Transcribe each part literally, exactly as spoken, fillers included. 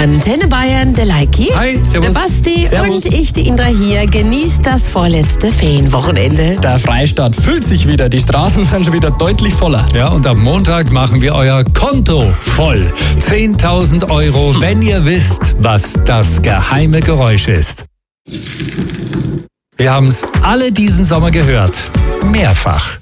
Antenne Bayern, der Leiki, Hi, servus. der Basti Servus. und ich, die Indra hier, genießt das vorletzte Ferienwochenende. Der Freistaat füllt sich wieder, die Straßen sind schon wieder deutlich voller. Ja, und am Montag machen wir euer Konto voll. zehntausend Euro, wenn ihr wisst, was das geheime Geräusch ist. Wir haben es alle diesen Sommer gehört. Mehrfach.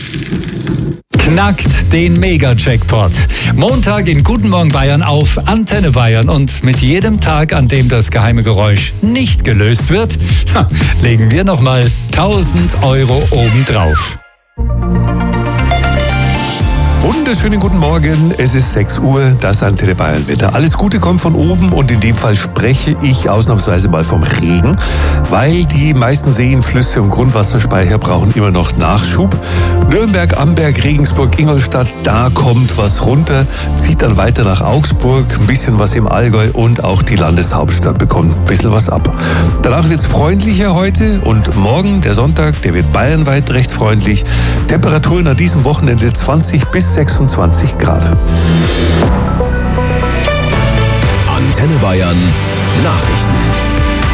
Knackt den Mega-Jackpot. Montag in Guten Morgen Bayern auf Antenne Bayern. Und mit jedem Tag, an dem das geheime Geräusch nicht gelöst wird, legen wir nochmal tausend Euro obendrauf. Wunderschönen guten Morgen, es ist sechs Uhr, das Antenne Bayern Wetter. Alles Gute kommt von oben und in dem Fall spreche ich ausnahmsweise mal vom Regen, weil die meisten Seen, Flüsse und Grundwasserspeicher brauchen immer noch Nachschub. Nürnberg, Amberg, Regensburg, Ingolstadt, da kommt was runter, zieht dann weiter nach Augsburg, ein bisschen was im Allgäu und auch die Landeshauptstadt bekommt ein bisschen was ab. Danach wird es freundlicher heute und morgen, der Sonntag, der wird bayernweit recht freundlich. Temperaturen an diesem Wochenende zwanzig bis sechsundzwanzig Grad. Antenne Bayern Nachrichten.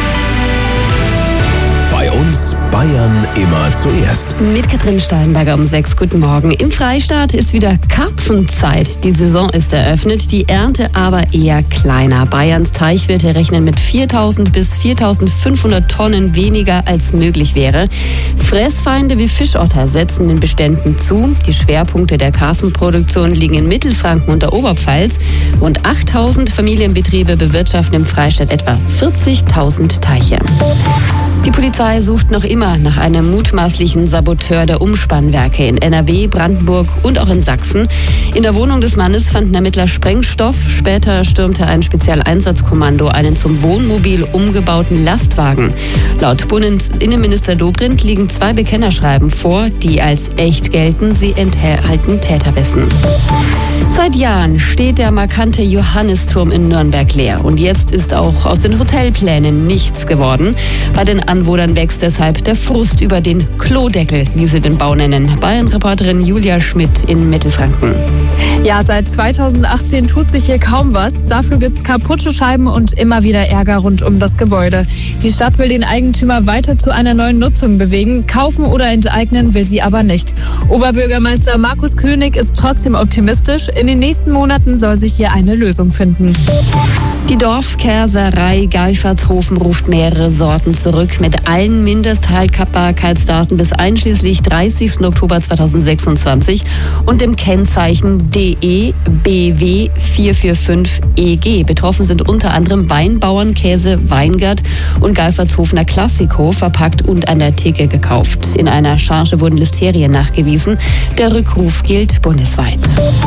Bei uns Bayern immer zuerst. Mit Katrin Steinberger um sechs. Guten Morgen. Im Freistaat ist wieder Karpfenzeit. Die Saison ist eröffnet, die Ernte aber eher kleiner. Bayerns Teichwirte rechnen mit viertausend bis viertausendfünfhundert Tonnen weniger als möglich wäre. Fressfeinde wie Fischotter setzen den Beständen zu. Die Schwerpunkte der Karpfenproduktion liegen in Mittelfranken und der Oberpfalz. Rund achttausend Familienbetriebe bewirtschaften im Freistaat etwa vierzigtausend Teiche. Die Polizei sucht noch immer nach einem mutmaßlichen Saboteur der Umspannwerke in N R W, Brandenburg und auch in Sachsen. In der Wohnung des Mannes fanden Ermittler Sprengstoff. Später stürmte ein Spezialeinsatzkommando einen zum Wohnmobil umgebauten Lastwagen. Laut Bundesinnenminister Dobrindt liegen zwei Bekennerschreiben vor, die als echt gelten. Sie enthalten Täterwissen. Seit Jahren steht der markante Johannisturm in Nürnberg leer. Und jetzt ist auch aus den Hotelplänen nichts geworden. Bei den Anwohnern wächst deshalb der Frust über den Klodeckel, wie sie den Bau nennen. Bayern-Reporterin Julia Schmidt in Mittelfranken. Ja, seit zweitausendachtzehn tut sich hier kaum was. Dafür gibt's kaputte Scheiben und immer wieder Ärger rund um das Gebäude. Die Stadt will den Eigentümer weiter zu einer neuen Nutzung bewegen. Kaufen oder enteignen will sie aber nicht. Oberbürgermeister Markus König ist trotzdem optimistisch. In den nächsten Monaten soll sich hier eine Lösung finden. Die Dorfkäserei Geifertshofen ruft mehrere Sorten zurück mit allen Mindesthaltbarkeitsdaten bis einschließlich dreißigsten Oktober zweitausendsechsundzwanzig und dem Kennzeichen D E B W vier vier fünf E G. Betroffen sind unter anderem Weinbauern, Käse, Weingart und Geifertshofener Classico, verpackt und an der Theke gekauft. In einer Charge wurden Listerien nachgewiesen. Der Rückruf gilt bundesweit.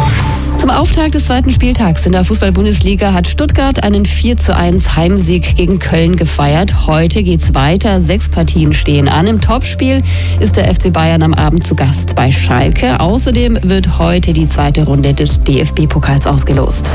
Zum Auftakt des zweiten Spieltags in der Fußball-Bundesliga hat Stuttgart einen vier zu eins Heimsieg gegen Köln gefeiert. Heute geht's weiter. Sechs Partien stehen an. Im Topspiel ist der F C Bayern am Abend zu Gast bei Schalke. Außerdem wird heute die zweite Runde des D F B-Pokals ausgelost.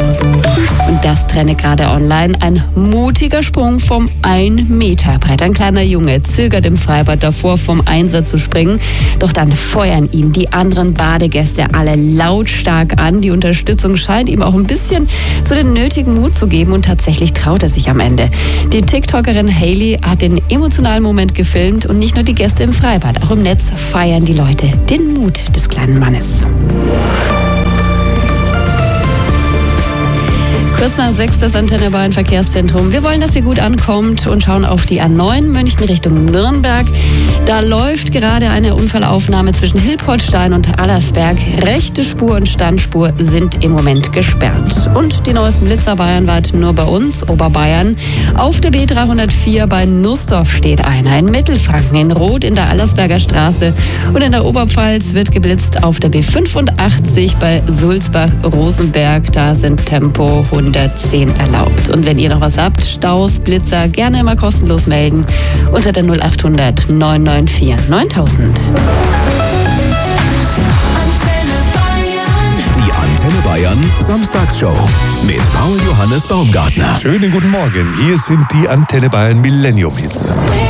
Und das trenne gerade online. Ein mutiger Sprung vom ein Meter Brett. Ein kleiner Junge zögert im Freibad davor, vom Einser zu springen. Doch dann feuern ihn die anderen Badegäste alle lautstark an. Die Unterstützung scheint ihm auch ein bisschen zu den nötigen Mut zu geben und tatsächlich traut er sich am Ende. Die TikTokerin Hailey hat den emotionalen Moment gefilmt und nicht nur die Gäste im Freibad, auch im Netz feiern die Leute den Mut des kleinen Mannes. Kurz nach sechs das Antenne Bayern Verkehrszentrum. Wir wollen, dass ihr gut ankommt und schauen auf die A neun München Richtung Nürnberg. Da läuft gerade eine Unfallaufnahme zwischen Hilpoltstein und Allersberg. Rechte Spur und Standspur sind im Moment gesperrt. Und die neuesten Blitzer bayernweit nur bei uns, Oberbayern. Auf der B dreihundertvier bei Nussdorf steht einer. In Mittelfranken in Rot in der Allersberger Straße. Und in der Oberpfalz wird geblitzt auf der B fünfundachtzig bei Sulzbach-Rosenberg. Da sind Tempo hundertzehn erlaubt. Und wenn ihr noch was habt, Staus, Blitzer, gerne immer kostenlos melden unter der null achthundert neun neun vier neuntausend. Die Antenne Bayern Samstagsshow mit Paul Johannes Baumgartner. Schönen guten Morgen, hier sind die Antenne Bayern Millennium Hits.